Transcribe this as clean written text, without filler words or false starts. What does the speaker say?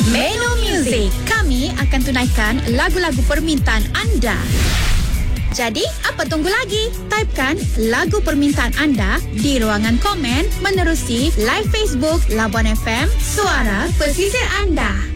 Menu Music. Kami akan tunaikan lagu-lagu permintaan anda. Jadi, apa tunggu lagi? Typekan lagu permintaan anda di ruangan komen menerusi live Facebook Labuan FM, suara pesisir anda.